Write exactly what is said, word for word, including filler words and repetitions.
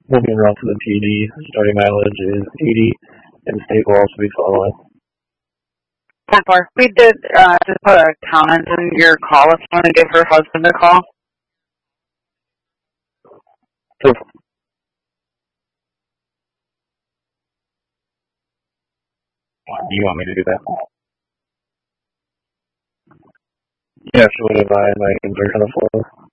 moving around to the P D. Starting mileage is eighty, and the state will also be following. ten four. We did uh, just put a comment in your call if you want to give her husband a call. So, you want me to do that? Yeah, she would have I my exert on the floor.